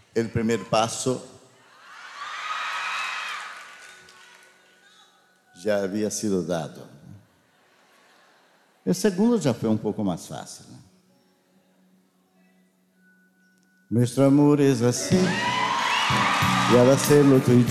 el primer paso ya había sido dado. El segundo ya fue un poco más fácil. Nuestro amor es así, y al hacerlo tú y yo